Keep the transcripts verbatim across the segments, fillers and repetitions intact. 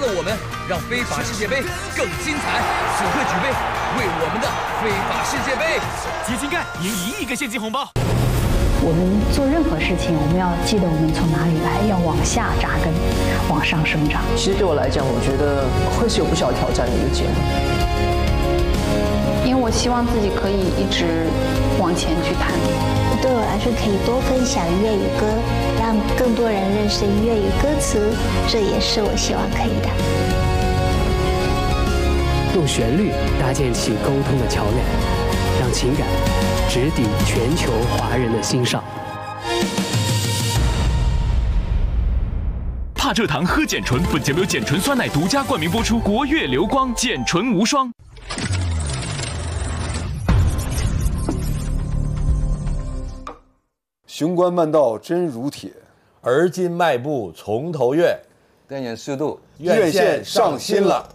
的我们，让非法世界杯更精彩。此刻举杯，为我们的非法世界杯基金盖赢一亿个现金红包。 我们做任何事情，我们要记得我们从哪里来，要往下扎根，往上生长。 其实对我来讲，我觉得会是有不小挑战的一个节目， 因为我希望自己可以一直往前去谈。 对我来说，可以多分享粤语歌，让更多人认识粤语歌词，这也是我希望可以的。 用旋律搭建起沟通的桥梁，让情感直抵全球华人的心上。 怕蔗糖喝碱醇，本节目由碱醇酸奶独家冠名播出，国悦流光碱醇无双。 雄关漫道真如铁， 而今迈步从头越， 电影速度院线上新了。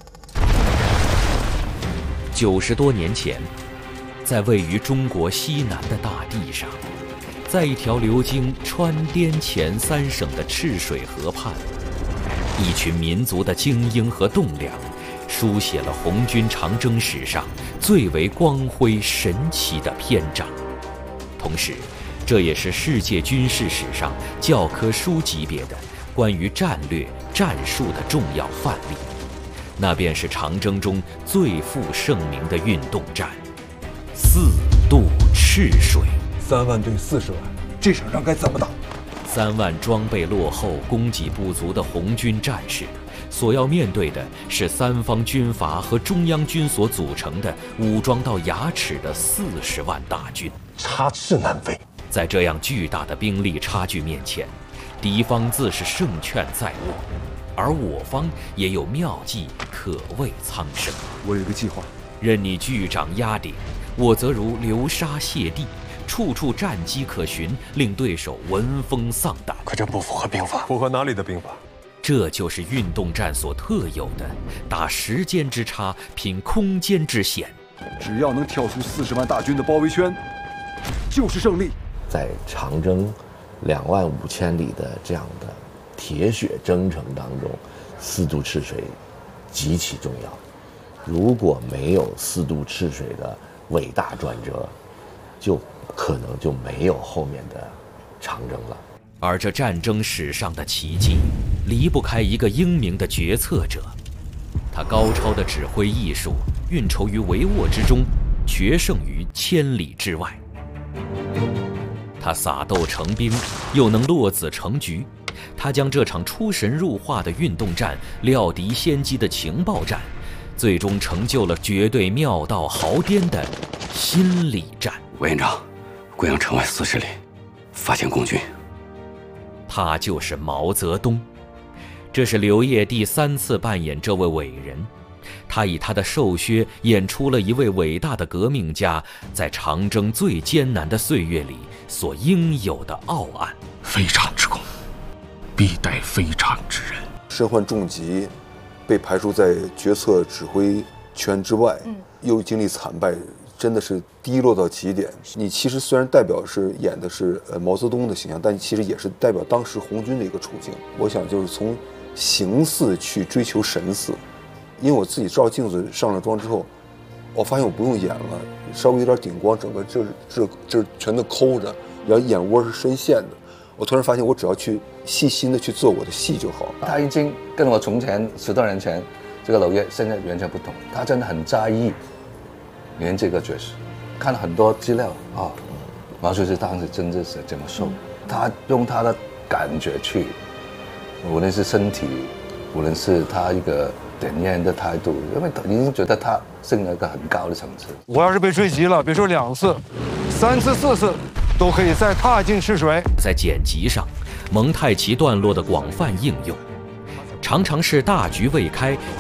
九十多年前，在位于中国西南的大地上，在一条流经川滇黔三省的赤水河畔，一群民族的精英和栋梁，书写了红军长征史上最为光辉神奇的篇章。同时，这也是世界军事史上教科书级别的关于战略战术的重要范例，那便是长征中最负盛名的运动战——四渡赤水。 三万对四十万，这场仗该怎么打？ 三万装备落后、供给不足的红军战士，所要面对的是三方军阀和中央军所组成的武装到牙齿的四十万大军， 插翅难飞。 在这样巨大的兵力差距面前，敌方自是胜券在握，而我方也有妙计可谓苍生。 我有一个计划， 任你巨掌压顶，我则如流沙泻地，处处战机可循，令对手闻风丧胆。 可这不符合兵法。符合哪里的兵法？ 这就是运动战所特有的打时间之差，拼空间之险。 只要能跳出四十万大军的包围圈，就是胜利。 在长征两万五千里的这样的铁血征程当中，四渡赤水极其重要。如果没有四渡赤水的伟大转折，就可能就没有后面的长征了。 而这战争史上的奇迹，离不开一个英明的决策者。他高超的指挥艺术，运筹于帷幄之中，决胜于千里之外。他撒豆成兵，又能落子成局。他将这场出神入化的运动战、料敌先机的情报战，最终成就了绝对妙道豪颠的心理战。 委员长，贵阳城外四十里，发现共军。 他就是毛泽东。这是刘烨第三次扮演这位伟人。他以他的瘦削演出了一位伟大的革命家在长征最艰难的岁月里所应有的傲岸。 非常之功，必待非常之人。 身患重疾，被排除在决策指挥圈之外，嗯、又经历惨败，真的是低落到极点。你其实虽然代表是演的是呃毛泽东的形象，但其实也是代表当时红军的一个处境。我想就是从形似去追求神似。因为我自己照镜子上了妆之后，我发现我不用演了，稍微有点顶光，整个这这这全都抠着，然后眼窝是深陷的。我突然发现，我只要去细心的去做我的戏就好。 他已经跟我从前十多年前这个娄烨现在完全不同，他真的很在意演这个角色。看了很多资料啊，毛主席当时真的是这么瘦，他用他的感觉去，无论是身体，无论是他一个点烟的态度，因为已经觉得他升了一个很高的层次。 我要是被追击了，别说两次，三次、四次，都可以再踏进赤水。 在剪辑上，蒙太奇段落的广泛应用，常常是大局未开，